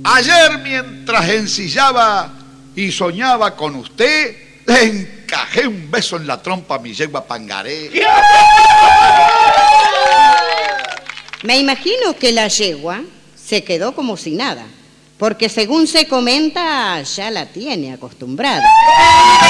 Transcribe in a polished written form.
Ayer mientras ensillaba y soñaba con usted, le encajé un beso en la trompa a mi yegua Pangaré. Me imagino que la yegua se quedó como si nada, porque según se comenta, ya la tiene acostumbrada.